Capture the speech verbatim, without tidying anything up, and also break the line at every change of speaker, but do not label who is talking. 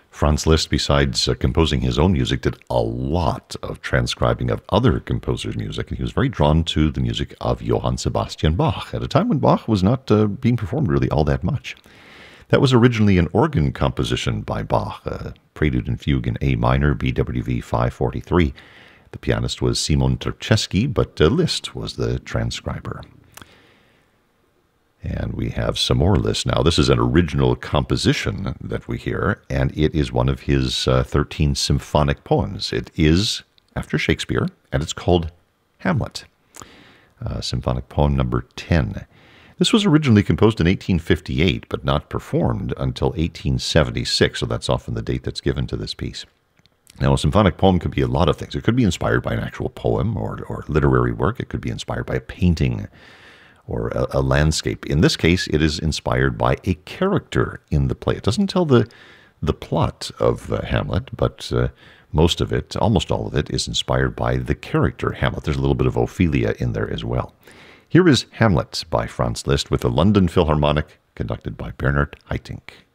Franz Liszt, besides uh, composing his own music, did a lot of transcribing of other composers' music, and he was very drawn to the music of Johann Sebastian Bach, at a time when Bach was not uh, being performed really all that much. That was originally an organ composition by Bach, a prelude and fugue in A minor, B W V five forty-three. The pianist was Simon Turczewski, but uh, Liszt was the transcriber. And we have some more Liszt now. This is an original composition that we hear, and it is one of his uh, thirteen symphonic poems. It is after Shakespeare, and it's called Hamlet, uh, symphonic poem number ten. This was originally composed in eighteen fifty-eight, but not performed until eighteen seventy-six, so that's often the date that's given to this piece. Now, a symphonic poem could be a lot of things. It could be inspired by an actual poem or, or literary work. It could be inspired by a painting or a, a landscape. In this case, it is inspired by a character in the play. It doesn't tell the the plot of uh, Hamlet, but uh, most of it, almost all of it, is inspired by the character Hamlet. There's a little bit of Ophelia in there as well. Here is Hamlet by Franz Liszt with the London Philharmonic, conducted by Bernard Haitink.